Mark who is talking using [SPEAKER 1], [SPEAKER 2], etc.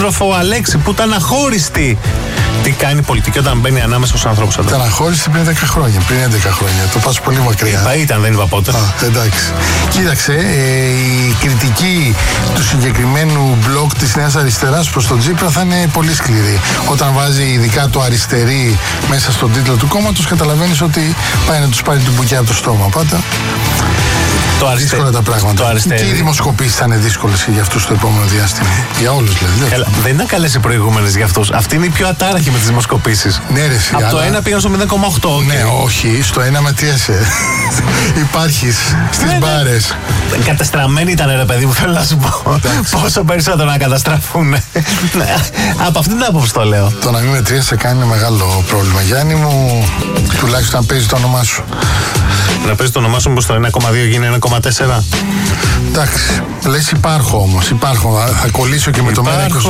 [SPEAKER 1] σύντροφο Αλέξη που ήταν αχώριστη. Τι κάνει η πολιτική όταν μπαίνει ανάμεσα στους ανθρώπους?
[SPEAKER 2] Ήταν αχώριστη πριν 10 χρόνια, πριν 11 χρόνια. Το πας πολύ μακριά.
[SPEAKER 1] Δεν είπα πότε.
[SPEAKER 2] Εντάξει. Κοίταξε, η κριτική του συγκεκριμένου μπλοκ της Νέας Αριστεράς προς τον Τσίπρα θα είναι πολύ σκληρή. Όταν βάζει ειδικά το αριστερή μέσα στον τίτλο του κόμματος, καταλαβαίνεις ότι πάει να τους πάρει την μπουκιά από το στόμα. Πάτα. Δύσκολα τα πράγματα. Και οι δημοσκοπήσεις θα είναι δύσκολες για αυτούς το επόμενο διάστημα. Για όλους δηλαδή.
[SPEAKER 1] Δεν ήταν καλές οι προηγούμενες για αυτούς. Αυτή είναι η πιο ατάραχη με τις δημοσκοπήσεις.
[SPEAKER 2] Ναι, ρε,
[SPEAKER 1] από το 1 πήγαν στο 0,8.
[SPEAKER 2] Ναι, όχι, στο 1 μετρίασε. Υπάρχεις στις μπάρες.
[SPEAKER 1] Καταστραμμένοι ήταν, ρε παιδί μου, θέλω να σου πω. Πόσο περισσότερο να καταστραφούν. Από αυτή την άποψη το λέω.
[SPEAKER 2] Το να μην μετρίασε κάνει ένα μεγάλο πρόβλημα. Γιάννη μου, τουλάχιστον να παίζει το όνομά σου.
[SPEAKER 1] Να παίζει το όνομά σου, πως το 1,2 γίνει 1,4.
[SPEAKER 2] Εντάξει, λες υπάρχω όμως, υπάρχω. Θα κολλήσω και με το 1,20.